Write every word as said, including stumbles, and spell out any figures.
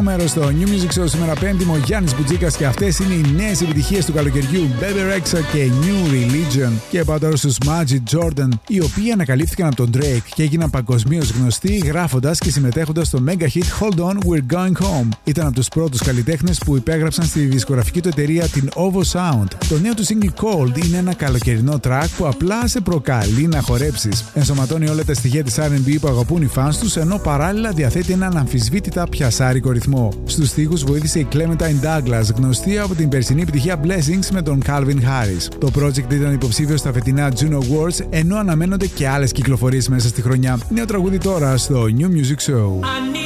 μέρος στο New Music Show σήμερα Πέμπτη, ο Γιάννης Μπουτζίκας και αυτές είναι οι νέες επιτυχίες του καλοκαιριού. Bebe Rexha και New Religion. Και πάω τώρα στους Majid Jordan, οι οποίοι ανακαλύφθηκαν από τον Drake και έγιναν παγκοσμίως γνωστοί γράφοντας και συμμετέχοντας στο mega hit Hold On We're Going Home. Ήταν από τους πρώτους καλλιτέχνες που υπέγραψαν στη δισκογραφική του εταιρεία την Ovo Sound. Το νέο του single Cold είναι ένα καλοκαιρινό track που απλά σε προκαλεί να χορέψεις. Ενσωματώνει όλα τα στοιχεία της αρ εντ μπι που αγαπούν οι fans τους, ενώ παράλληλα διαθέτει έναν αμφισβήτητα πιασάρικο ρυθμό. Στους στίχους βοήθησε η Clementine Douglas, γνωστή από την περσινή επιτυχία Blessings με τον Calvin Harris. Το project ήταν υποψήφιο στα φετινά Juno Awards, ενώ αναμένονται και άλλες κυκλοφορίες μέσα στη χρονιά. Νέο τραγούδι τώρα στο New Music Show.